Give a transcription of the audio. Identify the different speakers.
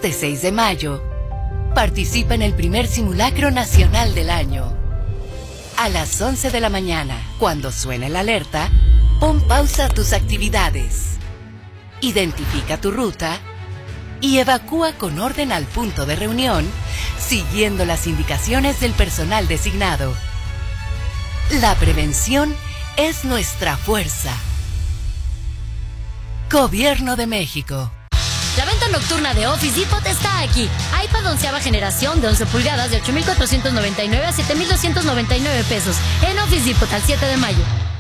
Speaker 1: Este 6 de mayo, participa en el primer simulacro nacional del año. A las 11 de la mañana, cuando suene la alerta, pon pausa a tus actividades. Identifica tu ruta y evacúa con orden al punto de reunión, siguiendo las indicaciones del personal designado. La prevención es nuestra fuerza. Gobierno de México.
Speaker 2: La venta nocturna de Office Depot está aquí. iPad 11ª generación de 11 pulgadas de 8,499 a 7,299 pesos. En Office Depot al 7 de mayo.